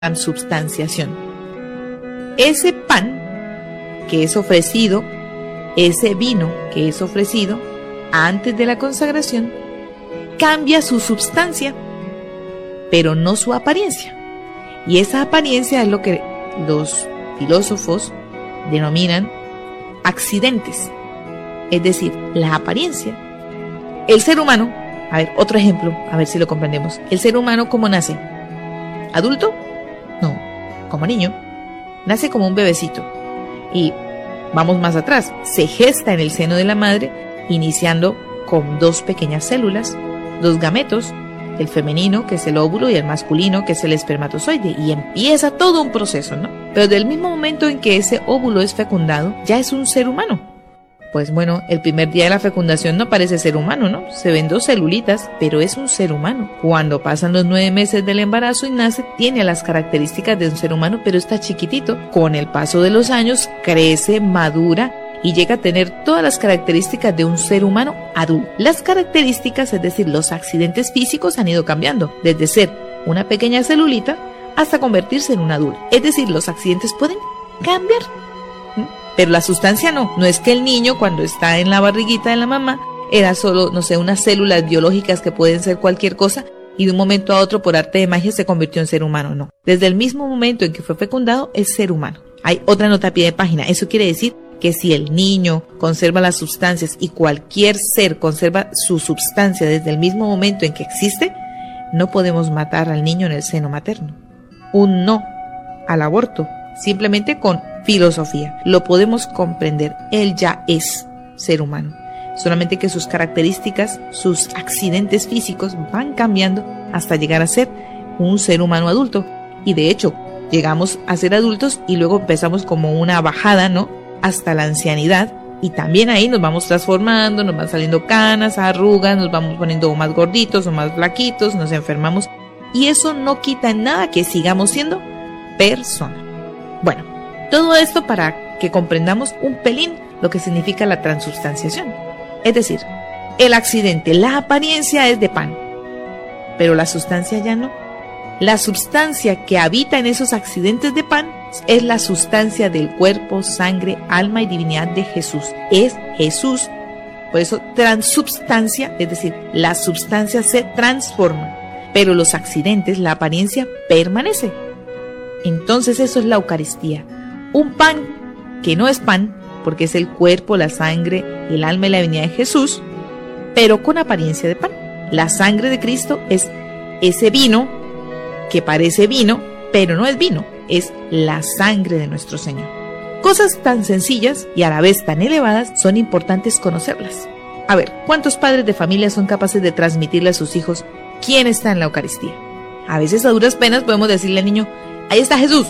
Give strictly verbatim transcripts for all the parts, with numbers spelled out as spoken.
transubstanciación. Ese pan que es ofrecido, ese vino que es ofrecido antes de la consagración, cambia su substancia, pero no su apariencia. Y esa apariencia es lo que los filósofos denominan accidentes, es decir, la apariencia. El ser humano, a ver, otro ejemplo, a ver si lo comprendemos. El ser humano, ¿cómo nace? ¿Adulto? No, como niño. Nace como un bebecito. Y vamos más atrás, se gesta en el seno de la madre, iniciando con dos pequeñas células, dos gametos, el femenino, que es el óvulo, y el masculino, que es el espermatozoide, y empieza todo un proceso, ¿no? Pero del mismo momento en que ese óvulo es fecundado, ya es un ser humano. Pues bueno, el primer día de la fecundación no parece ser humano, ¿no? Se ven dos celulitas, pero es un ser humano. Cuando pasan los nueve meses del embarazo y nace, tiene las características de un ser humano, pero está chiquitito. Con el paso de los años, crece, madura y llega a tener todas las características de un ser humano adulto. Las características, es decir, los accidentes físicos han ido cambiando, desde ser una pequeña celulita hasta convertirse en un adulto. Es decir, los accidentes pueden cambiar. Pero la sustancia no, no es que el niño cuando está en la barriguita de la mamá era solo, no sé, unas células biológicas que pueden ser cualquier cosa y de un momento a otro por arte de magia se convirtió en ser humano, no. Desde el mismo momento en que fue fecundado es ser humano. Hay otra nota a pie de página, eso quiere decir que si el niño conserva las sustancias y cualquier ser conserva su sustancia desde el mismo momento en que existe, no podemos matar al niño en el seno materno. Un no al aborto, simplemente con filosofía, lo podemos comprender, él ya es ser humano, solamente que sus características, sus accidentes físicos van cambiando hasta llegar a ser un ser humano adulto, y de hecho llegamos a ser adultos y luego empezamos como una bajada, ¿no?, hasta la ancianidad, y también ahí nos vamos transformando, nos van saliendo canas, arrugas, nos vamos poniendo más gorditos o más flaquitos, nos enfermamos, y eso no quita nada que sigamos siendo persona. Bueno, todo esto para que comprendamos un pelín lo que significa la transubstanciación. Es decir, el accidente, la apariencia es de pan, pero la sustancia ya no. La sustancia que habita en esos accidentes de pan es la sustancia del cuerpo, sangre, alma y divinidad de Jesús. Es Jesús. Por eso transubstancia, es decir, la sustancia se transforma, pero los accidentes, la apariencia permanece. Entonces eso es la Eucaristía. Un pan que no es pan, porque es el cuerpo, la sangre, el alma y la divinidad de Jesús, pero con apariencia de pan. La sangre de Cristo es ese vino que parece vino, pero no es vino, es la sangre de nuestro Señor. Cosas tan sencillas y a la vez tan elevadas son importantes conocerlas. A ver, ¿cuántos padres de familia son capaces de transmitirle a sus hijos quién está en la Eucaristía? A veces a duras penas podemos decirle al niño, ahí está Jesús.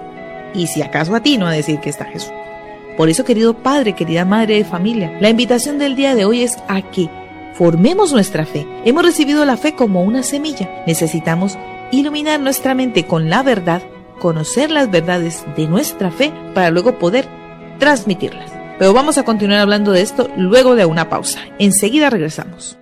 Y si acaso atino a decir que está Jesús. Por eso, querido padre, querida madre de familia, la invitación del día de hoy es a que formemos nuestra fe. Hemos recibido la fe como una semilla. Necesitamos iluminar nuestra mente con la verdad, conocer las verdades de nuestra fe para luego poder transmitirlas. Pero vamos a continuar hablando de esto luego de una pausa. Enseguida regresamos.